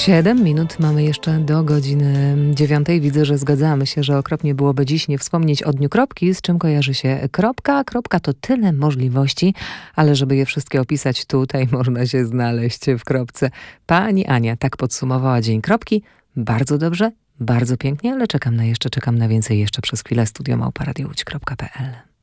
7 minut mamy jeszcze do godziny 9. Widzę, że zgadzamy się, że okropnie byłoby dziś nie wspomnieć o dniu kropki, z czym kojarzy się kropka. Kropka to tyle możliwości, ale żeby je wszystkie opisać tutaj, można się znaleźć w kropce. Pani Ania tak podsumowała dzień kropki. Bardzo dobrze, bardzo pięknie, ale czekam na więcej jeszcze przez chwilę. studio@radiołódź.pl